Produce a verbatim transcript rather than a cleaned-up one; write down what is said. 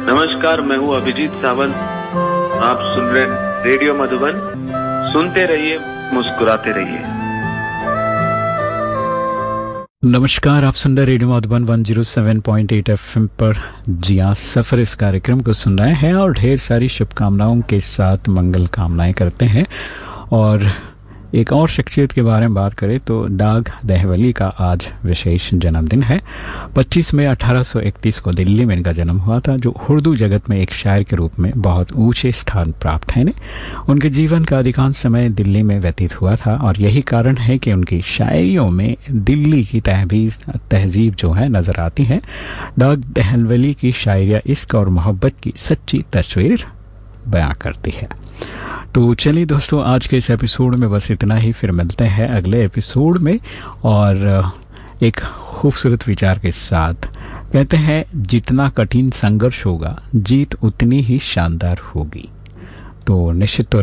नमस्कार, मैं हूँ अभिजीत सावंत। आप सुन रहे हैं रेडियो मधुबन। सुनते रहिए, मुस्कुराते रहिए। नमस्कार, आप सुन रहे रेडियो मधुबन एक सौ सात पॉइंट आठ एफएम पर। जी हाँ, सफ़र इस कार्यक्रम को सुन रहे हैं और ढेर सारी शुभकामनाओं के साथ मंगल कामनाएं करते हैं। और एक और शख्सियत के बारे में बात करें तो दाग देहलवी का आज विशेष जन्मदिन है। पच्चीस मई अठारह सौ इकतीस को दिल्ली में इनका जन्म हुआ था, जो उर्दू जगत में एक शायर के रूप में बहुत ऊंचे स्थान प्राप्त है। उनके जीवन का अधिकांश समय दिल्ली में व्यतीत हुआ था और यही कारण है कि उनकी शायरियों में दिल्ली की तहजीब तहजीब जो है नज़र आती है। दाग देहलवी की शायरियाँ इश्क और मोहब्बत की सच्ची तस्वीर बयां करती है। तो चलिए दोस्तों, आज के इस एपिसोड में बस इतना ही। फिर मिलते हैं अगले एपिसोड में और एक खूबसूरत विचार के साथ। कहते हैं, जितना कठिन संघर्ष होगा जीत उतनी ही शानदार होगी। तो निश्चित तौर